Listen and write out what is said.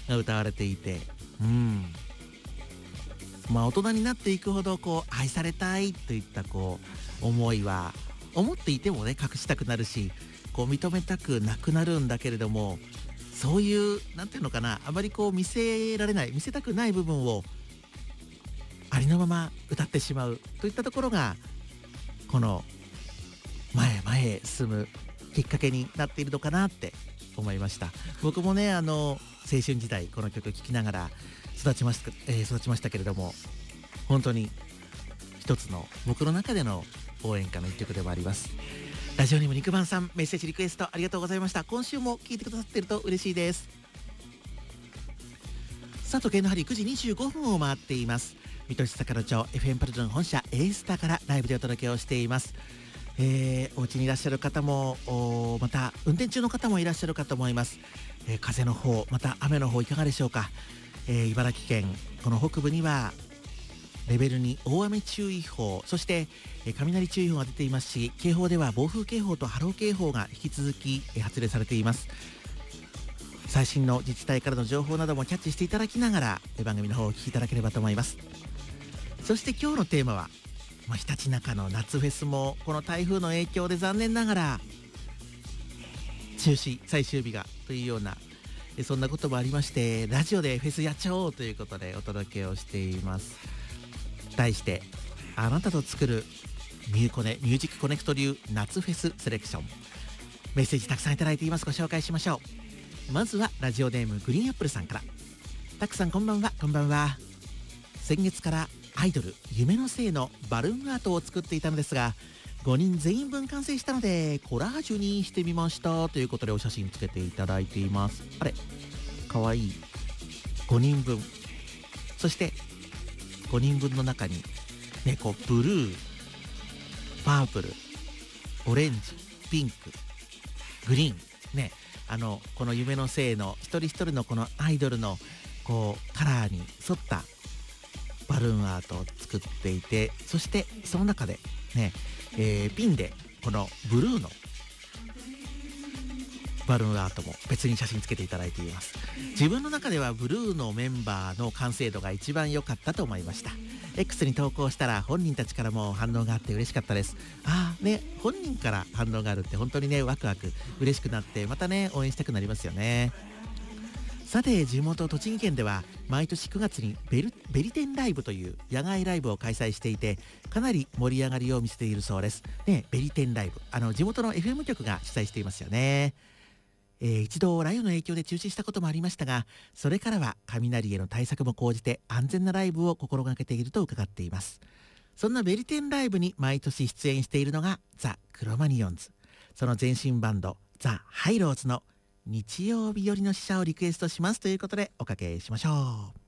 が歌われていて、大人になっていくほど愛されたいといった思いは思っていてもね隠したくなるし、認めたくなくなるんだけれども、そういうなんていうのかな、あまり見せたくない部分をありのまま歌ってしまうといったところがこの前へ進むきっかけになっているのかなって思いました。僕もね青春時代この曲聴きながら育ちましたけれども、本当に一つの僕の中での応援歌の一曲でもあります。ラジオネーム肉まんさん、メッセージリクエストありがとうございました。今週も聴いてくださっていると嬉しいです。さあ時計の針9時25分を回っています。水戸市坂野町 FM パルルン本社 A スタからライブでお届けをしています。お家にいらっしゃる方もまた運転中の方もいらっしゃるかと思います。風の方また雨の方いかがでしょうか。茨城県この北部にはレベル2大雨注意報、そして雷注意報が出ていますし、警報では暴風警報と波浪警報が引き続き発令されています。最新の自治体からの情報などもキャッチしていただきながら番組の方をお聞きいただければと思います。そして今日のテーマは、ひたちなかの夏フェスもこの台風の影響で残念ながら中止、最終日がというようなそんなこともありまして、ラジオでフェスやっちゃおうということでお届けをしています。題してあなたと作るミュージックコネクト流夏フェスセレクション。メッセージたくさんいただいています。ご紹介しましょう。まずはラジオネームグリーンアップルさんから。たくさんこんばんは。こんばんは。先月からアイドル夢のせいのバルーンアートを作っていたのですが、5人全員分完成したのでコラージュにしてみましたということでお写真つけていただいています。あれかわいい。5人分、そして5人分の中にね、ブルー、パープル、オレンジ、ピンク、グリーンね、この夢のせいの一人一人のこのアイドルのカラーに沿ったバルーンアートを作っていて、そしてその中でね、ピンでこのブルーのバルーンアートも別に写真つけていただいています。自分の中ではブルーのメンバーの完成度が一番良かったと思いました。 X に投稿したら本人たちからも反応があって嬉しかったです。本人から反応があるって本当にねワクワク嬉しくなって、またね応援したくなりますよね。さて地元栃木県では毎年9月にベリテンライブという野外ライブを開催していて、かなり盛り上がりを見せているそうですね。ベリテンライブ、地元の FM 局が主催していますよね。一度雷雨の影響で中止したこともありましたが、それからは雷への対策も講じて安全なライブを心がけていると伺っています。そんなベリテンライブに毎年出演しているのがザ・クロマニヨンズ。その前身バンドザ・ハイローズの日曜日よりの使者をリクエストしますということでおかけしましょう。